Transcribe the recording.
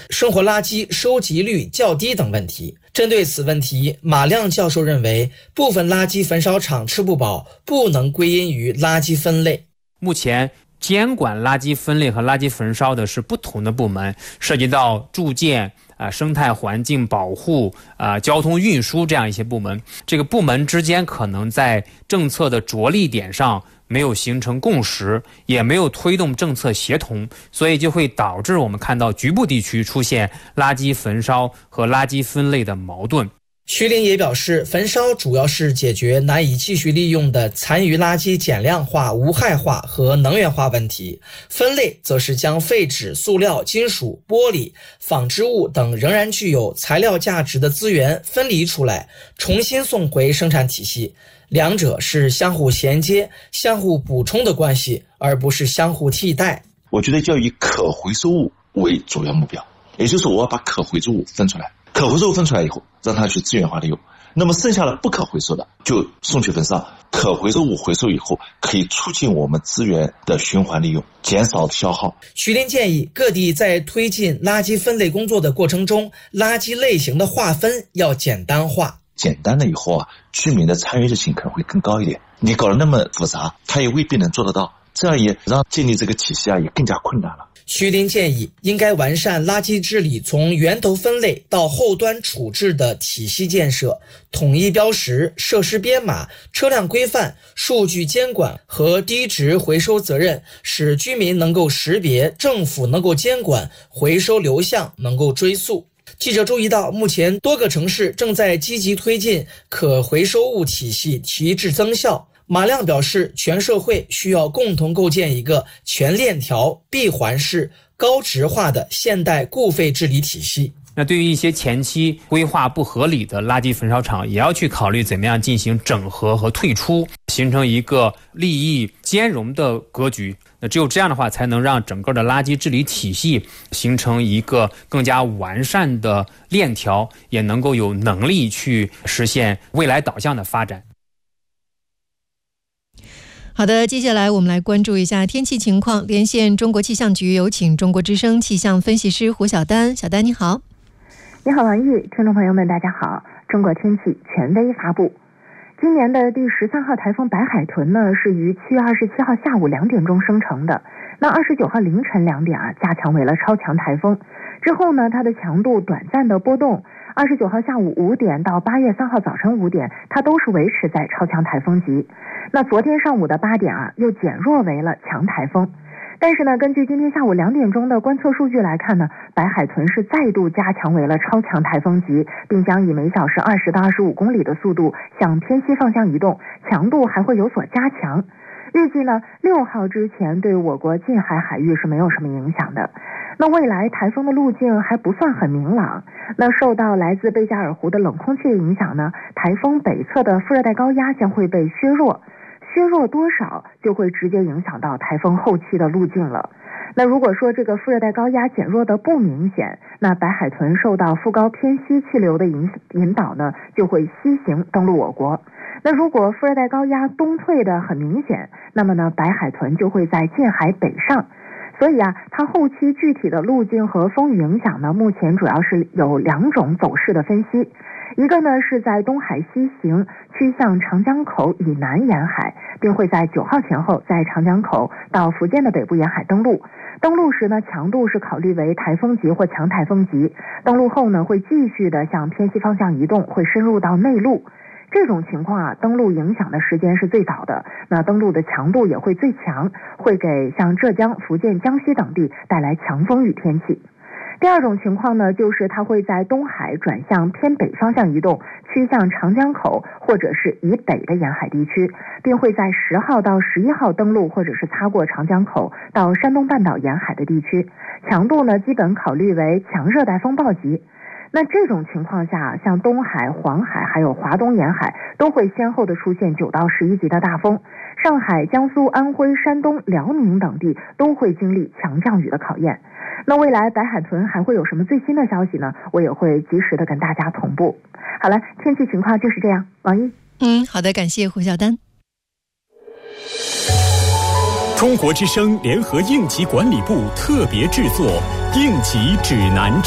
生活垃圾收集率较低等问题。针对此问题，马亮教授认为，部分垃圾焚烧厂吃不饱不能归因于垃圾分类。 目前监管垃圾分类和垃圾焚烧的是不同的部门，涉及到住建、生态环境保护、交通运输这样一些部门。这个部门之间可能在政策的着力点上没有形成共识，也没有推动政策协同，所以就会导致我们看到局部地区出现垃圾焚烧和垃圾分类的矛盾。 徐林也表示，焚烧主要是解决难以继续利用的残余垃圾减量化、无害化和能源化问题，分类则是将废纸、塑料、金属、玻璃、纺织物等仍然具有材料价值的资源分离出来，重新送回生产体系。两者是相互衔接、相互补充的关系，而不是相互替代。 我觉得要以可回收物为主要目标，也就是我要把可回收物分出来，可回收物分出来以后，让它去资源化利用。那么剩下的不可回收的就送去焚烧，可回收物回收以后，可以促进我们资源的循环利用，减少消耗。 徐林建议各地在推进垃圾分类工作的过程中，垃圾类型的划分要简单化。 简单了以后居民的参与性可能会更高一点。你搞得那么复杂，他也未必能做得到，这样也让建立这个体系也更加困难了。 徐林建议应该完善垃圾治理从源头分类到后端处置的体系建设，统一标识、设施编码、车辆规范、数据监管和低值回收责任，使居民能够识别，政府能够监管，回收流向能够追溯。记者注意到，目前多个城市正在积极推进可回收物体系提质增效。马亮表示，全社会需要共同构建一个全链条、闭环式、高质化的现代固废治理体系。 那对于一些前期规划不合理的垃圾焚烧厂，也要去考虑怎么样进行整合和退出，形成一个利益兼容的格局。那只有这样的话，才能让整个的垃圾治理体系形成一个更加完善的链条，也能够有能力去实现未来导向的发展。 好的，接下来我们来关注一下天气情况。连线中国气象局，有请中国之声气象分析师胡晓丹。小丹你好。 你好王毅，听众朋友们大家好。中国天气权威发布，今年的第13号台风白海豚呢，是于7月27号下午2点钟生成的。那29号凌晨2点加强为了超强台风。之后呢，它的强度短暂的波动。29号下午5点到8月3号早晨5点，它都是维持在超强台风级。那昨天上午的8点又减弱为了强台风。但是呢，根据今天下午2点钟的观测数据来看呢，白海豚是再度加强为了超强台风级，并将以每小时20到25公里的速度向偏西方向移动，强度还会有所加强。预计呢，6号之前对我国近海海域是没有什么影响的。那未来台风的路径还不算很明朗。那受到来自贝加尔湖的冷空气的影响呢，台风北侧的副热带高压将会被削弱。削弱多少就会直接影响到台风后期的路径了。那如果说这个副热带高压减弱的不明显，那白海豚受到副高偏西气流的引导呢，就会西行登陆我国。那如果副热带高压东退的很明显，那么呢，白海豚就会在近海北上。所以它后期具体的路径和风雨影响呢，目前主要是有2种走势的分析。一个呢是在东海西行，趋向长江口以南沿海，并会在9号前后在长江口到福建的北部沿海登陆。登陆时呢，强度是考虑为台风级或强台风级。登陆后呢，会继续的向偏西方向移动，会深入到内陆。这种情况登陆影响的时间是最早的，那登陆的强度也会最强，会给像浙江、福建、江西等地带来强风雨天气。第二种情况呢，就是它会在东海转向偏北方向移动，趋向长江口或者是以北的沿海地区，并会在10号到11号登陆或者是擦过长江口到山东半岛沿海的地区，强度呢基本考虑为强热带风暴级。那这种情况下，像东海、黄海还有华东沿海都会先后的出现9到11级的大风，上海、江苏、安徽、山东、辽宁等地都会经历强降雨的考验。那未来白海豚还会有什么最新的消息呢？我也会及时的跟大家同步。好了，天气情况就是这样。王一， 好的，感谢胡晓丹。 中国之声联合应急管理部特别制作应急指南针。